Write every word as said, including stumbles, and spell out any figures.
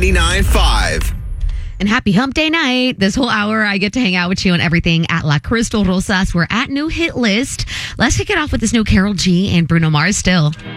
ninety-nine point five. And happy hump day night. This whole hour, I get to hang out with you on everything at La Crystal Rosas. We're at New Hit List. Let's kick it off with this new Karol G and Bruno Mars still.